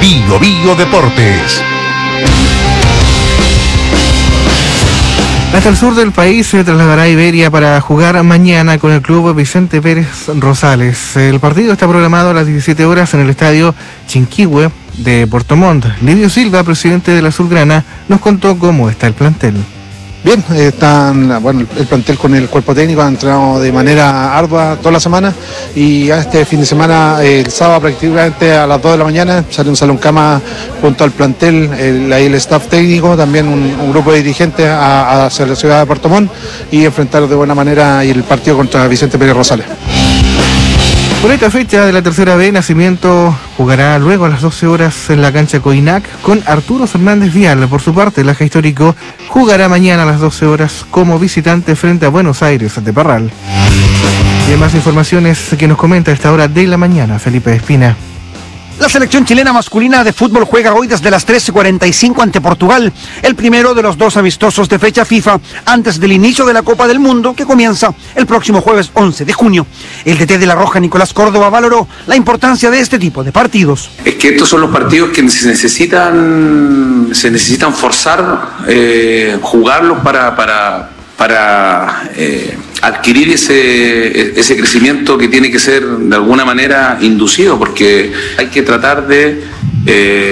Bio Bio Deportes. Hasta el sur del país se trasladará a Iberia para jugar mañana con el club Vicente Pérez Rosales. El partido está programado a las 17 horas en el estadio Chinquihue de Puerto Montt. Lidio Silva, presidente de la Azulgrana, nos contó cómo está el plantel. Bien, el plantel con el cuerpo técnico ha entrenado de manera ardua toda la semana y este fin de semana, el sábado prácticamente a las 2 de la mañana, sale un salón cama junto al plantel, el staff técnico, también un grupo de dirigentes hacia la ciudad de Puerto Montt y enfrentar de buena manera el partido contra Vicente Pérez Rosales. Por esta fecha de la tercera B, Nacimiento jugará luego a las 12 horas en la cancha Coinac con Arturo Fernández Vial. Por su parte, el Aja Histórico jugará mañana a las 12 horas como visitante frente a Buenos Aires de Parral. Y hay más informaciones que nos comenta a esta hora de la mañana Felipe Espina. La selección chilena masculina de fútbol juega hoy desde las 13:45 ante Portugal, el primero de los dos amistosos de fecha FIFA antes del inicio de la Copa del Mundo que comienza el próximo jueves 11 de junio. El DT de La Roja, Nicolás Córdoba, valoró la importancia de este tipo de partidos. Es que estos son los partidos que se necesitan forzar, jugarlos para adquirir ese crecimiento que tiene que ser de alguna manera inducido, porque hay que tratar de